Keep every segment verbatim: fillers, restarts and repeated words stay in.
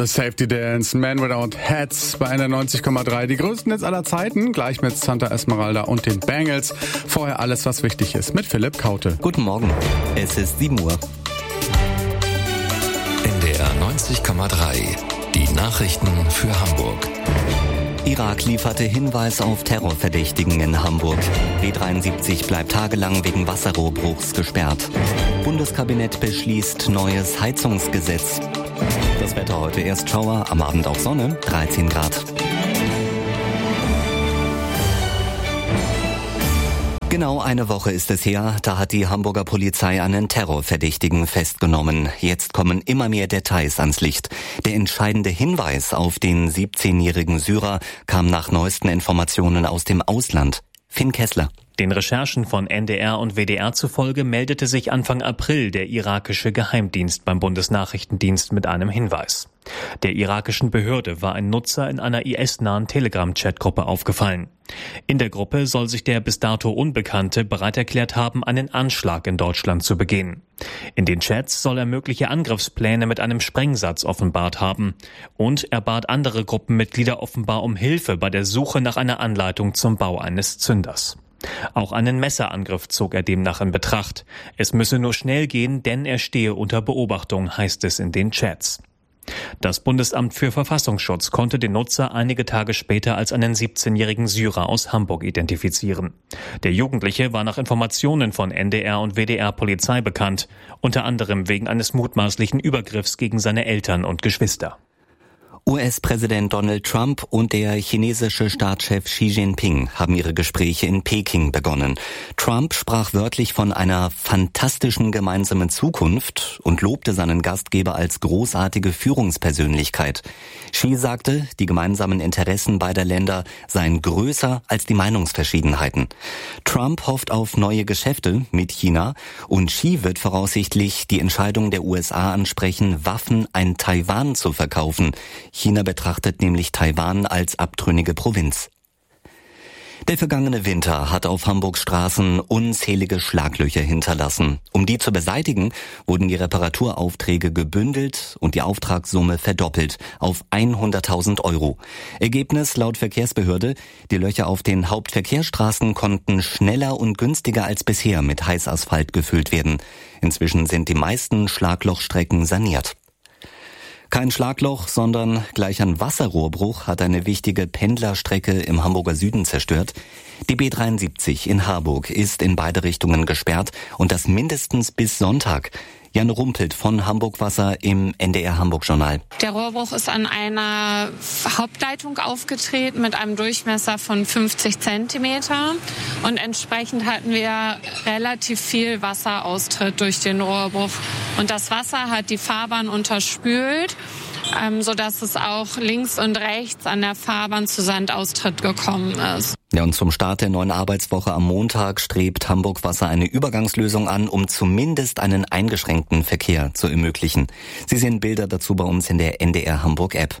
Safety Dance, Man Without Hats bei N R neunzig Komma drei. Die größten Hits aller Zeiten, gleich mit Santa Esmeralda und den Bangles. Vorher alles, was wichtig ist, mit Philipp Kaute. Guten Morgen, es ist sieben Uhr. N D R neunzig Komma drei, die Nachrichten für Hamburg. Irak lieferte Hinweis auf Terrorverdächtigen in Hamburg. B dreiundsiebzig bleibt tagelang wegen Wasserrohrbruchs gesperrt. Bundeskabinett beschließt neues Heizungsgesetz. Das Wetter heute erst Schauer, am Abend auch Sonne, dreizehn Grad. Genau eine Woche ist es her, da hat die Hamburger Polizei einen Terrorverdächtigen festgenommen. Jetzt kommen immer mehr Details ans Licht. Der entscheidende Hinweis auf den siebzehnjährigen Syrer kam nach neuesten Informationen aus dem Ausland. Finn Kessler. Den Recherchen von N D R und W D R zufolge meldete sich Anfang April der irakische Geheimdienst beim Bundesnachrichtendienst mit einem Hinweis. Der irakischen Behörde war ein Nutzer in einer I S-nahen Telegram-Chatgruppe aufgefallen. In der Gruppe soll sich der bis dato Unbekannte bereit erklärt haben, einen Anschlag in Deutschland zu begehen. In den Chats soll er mögliche Angriffspläne mit einem Sprengsatz offenbart haben. Und er bat andere Gruppenmitglieder offenbar um Hilfe bei der Suche nach einer Anleitung zum Bau eines Zünders. Auch einen Messerangriff zog er demnach in Betracht. Es müsse nur schnell gehen, denn er stehe unter Beobachtung, heißt es in den Chats. Das Bundesamt für Verfassungsschutz konnte den Nutzer einige Tage später als einen siebzehnjährigen Syrer aus Hamburg identifizieren. Der Jugendliche war nach Informationen von N D R und W D R Polizei bekannt, unter anderem wegen eines mutmaßlichen Übergriffs gegen seine Eltern und Geschwister. U S-Präsident Donald Trump und der chinesische Staatschef Xi Jinping haben ihre Gespräche in Peking begonnen. Trump sprach wörtlich von einer fantastischen gemeinsamen Zukunft und lobte seinen Gastgeber als großartige Führungspersönlichkeit. Xi sagte, die gemeinsamen Interessen beider Länder seien größer als die Meinungsverschiedenheiten. Trump hofft auf neue Geschäfte mit China und Xi wird voraussichtlich die Entscheidung der U S A ansprechen, Waffen an Taiwan zu verkaufen. China betrachtet nämlich Taiwan als abtrünnige Provinz. Der vergangene Winter hat auf Hamburgs Straßen unzählige Schlaglöcher hinterlassen. Um die zu beseitigen, wurden die Reparaturaufträge gebündelt und die Auftragssumme verdoppelt auf hunderttausend Euro. Ergebnis laut Verkehrsbehörde: Die Löcher auf den Hauptverkehrsstraßen konnten schneller und günstiger als bisher mit Heißasphalt gefüllt werden. Inzwischen sind die meisten Schlaglochstrecken saniert. Kein Schlagloch, sondern gleich ein Wasserrohrbruch hat eine wichtige Pendlerstrecke im Hamburger Süden zerstört. Die B dreiundsiebzig in Harburg ist in beide Richtungen gesperrt und das mindestens bis Sonntag. Jan Rumpelt von Hamburg Wasser im N D R Hamburg Journal. Der Rohrbruch ist an einer Hauptleitung aufgetreten mit einem Durchmesser von fünfzig Zentimeter und entsprechend hatten wir relativ viel Wasseraustritt durch den Rohrbruch. Und das Wasser hat die Fahrbahn unterspült, ähm, sodass es auch links und rechts an der Fahrbahn zu Sandaustritt gekommen ist. Ja, und zum Start der neuen Arbeitswoche am Montag strebt Hamburg Wasser eine Übergangslösung an, um zumindest einen eingeschränkten Verkehr zu ermöglichen. Sie sehen Bilder dazu bei uns in der N D R Hamburg App.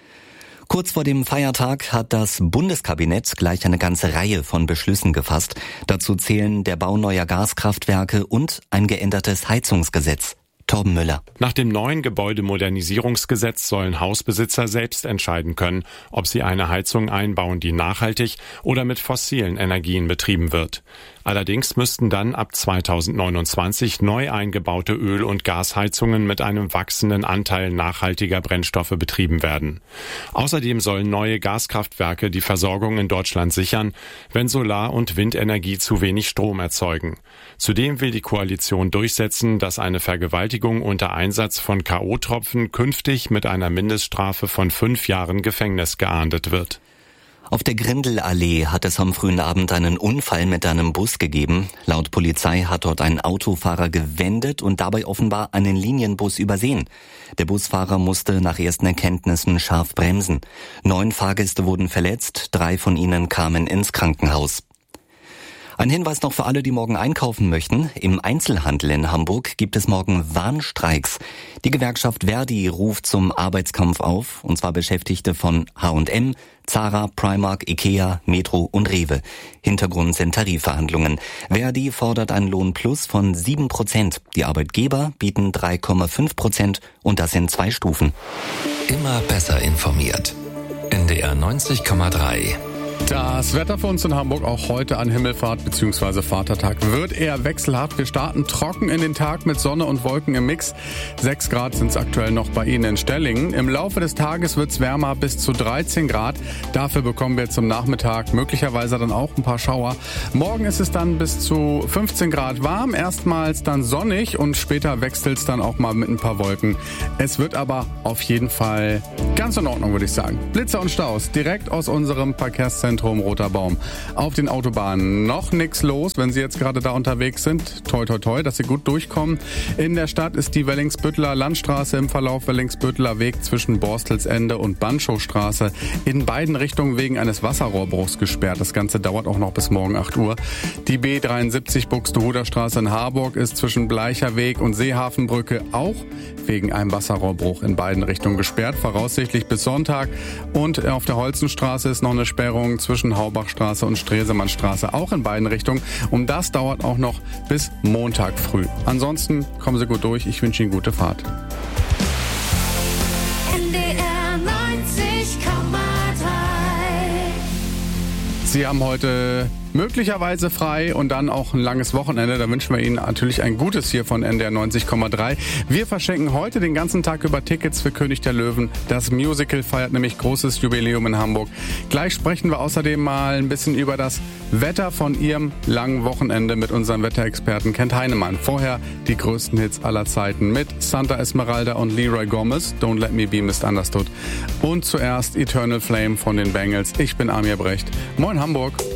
Kurz vor dem Feiertag hat das Bundeskabinett gleich eine ganze Reihe von Beschlüssen gefasst. Dazu zählen der Bau neuer Gaskraftwerke und ein geändertes Heizungsgesetz. Torben Müller. Nach dem neuen Gebäudemodernisierungsgesetz sollen Hausbesitzer selbst entscheiden können, ob sie eine Heizung einbauen, die nachhaltig oder mit fossilen Energien betrieben wird. Allerdings müssten dann ab zweitausendneunundzwanzig neu eingebaute Öl- und Gasheizungen mit einem wachsenden Anteil nachhaltiger Brennstoffe betrieben werden. Außerdem sollen neue Gaskraftwerke die Versorgung in Deutschland sichern, wenn Solar- und Windenergie zu wenig Strom erzeugen. Zudem will die Koalition durchsetzen, dass eine Vergewaltigung unter Einsatz von K O-Tropfen künftig mit einer Mindeststrafe von fünf Jahren Gefängnis geahndet wird. Auf der Grindelallee hat es am frühen Abend einen Unfall mit einem Bus gegeben. Laut Polizei hat dort ein Autofahrer gewendet und dabei offenbar einen Linienbus übersehen. Der Busfahrer musste nach ersten Erkenntnissen scharf bremsen. Neun Fahrgäste wurden verletzt, drei von ihnen kamen ins Krankenhaus. Ein Hinweis noch für alle, die morgen einkaufen möchten. Im Einzelhandel in Hamburg gibt es morgen Warnstreiks. Die Gewerkschaft Verdi ruft zum Arbeitskampf auf, und zwar Beschäftigte von H und M, Zara, Primark, Ikea, Metro und Rewe. Hintergrund sind Tarifverhandlungen. Verdi fordert einen Lohnplus von sieben Prozent. Die Arbeitgeber bieten drei Komma fünf Prozent und das in zwei Stufen. Immer besser informiert. N D R neunzig Komma drei. Das Wetter für uns in Hamburg auch heute an Himmelfahrt bzw. Vatertag wird eher wechselhaft. Wir starten trocken in den Tag mit Sonne und Wolken im Mix. sechs Grad sind es aktuell noch bei Ihnen in Stellingen. Im Laufe des Tages wird es wärmer bis zu dreizehn Grad. Dafür bekommen wir zum Nachmittag möglicherweise dann auch ein paar Schauer. Morgen ist es dann bis zu fünfzehn Grad warm. Erstmals dann sonnig und später wechselt es dann auch mal mit ein paar Wolken. Es wird aber auf jeden Fall ganz in Ordnung, würde ich sagen. Blitzer und Staus direkt aus unserem Verkehrszentrum Roter Baum. Auf den Autobahnen noch nichts los, wenn Sie jetzt gerade da unterwegs sind. Toi, toi, toi, dass Sie gut durchkommen. In der Stadt ist die Wellingsbütteler Landstraße im Verlauf Wellingsbütteler Weg zwischen Borstelsende und Banschowstraße in beiden Richtungen wegen eines Wasserrohrbruchs gesperrt. Das Ganze dauert auch noch bis morgen acht Uhr. Die B dreiundsiebzig Buxtehuder Straße in Harburg ist zwischen Bleicher Weg und Seehafenbrücke auch wegen einem Wasserrohrbruch in beiden Richtungen gesperrt, voraussichtlich bis Sonntag. Und auf der Holzenstraße ist noch eine Sperrung zwischen Haubachstraße und Stresemannstraße, auch in beiden Richtungen. Und das dauert auch noch bis Montag früh. Ansonsten kommen Sie gut durch. Ich wünsche Ihnen gute Fahrt. N D R neunzig Komma drei. Sie haben heute möglicherweise frei und dann auch ein langes Wochenende. Da wünschen wir Ihnen natürlich ein gutes hier von N D R neunzig Komma drei. Wir verschenken heute den ganzen Tag über Tickets für König der Löwen. Das Musical feiert nämlich großes Jubiläum in Hamburg. Gleich sprechen wir außerdem mal ein bisschen über das Wetter von Ihrem langen Wochenende mit unserem Wetterexperten Kent Heinemann. Vorher die größten Hits aller Zeiten mit Santa Esmeralda und Leroy Gomez, Don't Let Me Be Misunderstood. Und zuerst Eternal Flame von den Bangles. Ich bin Amir Brecht. Moin Hamburg.